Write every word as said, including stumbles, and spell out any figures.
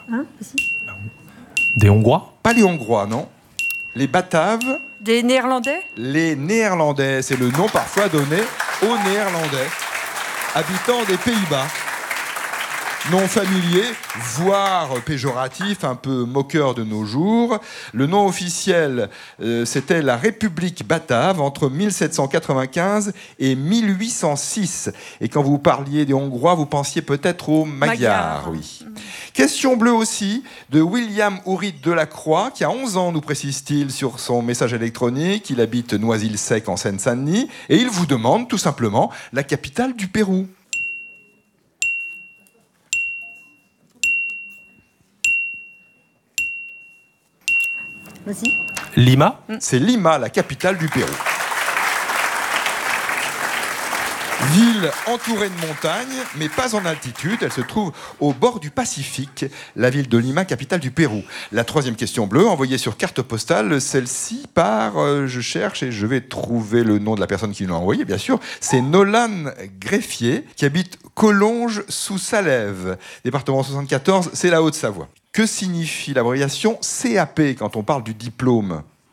Hein, aussi. Des Hongrois? Pas les Hongrois, non. Les Bataves. Des Néerlandais? Les Néerlandais, c'est le nom parfois donné aux Néerlandais, habitants des Pays-Bas. Nom familier, voire péjoratif, un peu moqueur de nos jours. Le nom officiel, euh, c'était la République batave entre mille sept cent quatre-vingt-quinze et mille huit cent six. Et quand vous parliez des Hongrois, vous pensiez peut-être aux Magyars. Magyars. Oui. Mmh. Question bleue aussi, de William Hourit Delacroix, qui a onze ans, nous précise-t-il, sur son message électronique. Il habite Noisy-le-Sec en Seine-Saint-Denis. Et il vous demande tout simplement la capitale du Pérou. Vas-y. Lima? C'est Lima, la capitale du Pérou. Ville entourée de montagnes, mais pas en altitude. Elle se trouve au bord du Pacifique, la ville de Lima, capitale du Pérou. La troisième question bleue, envoyée sur carte postale, celle-ci par, euh, je cherche et je vais trouver le nom de la personne qui l'a envoyée, bien sûr. C'est Nolan Greffier, qui habite Collonges sous Salève, département soixante-quatorze, c'est la Haute-Savoie. Que signifie l'abréviation C A P quand on parle du diplôme ?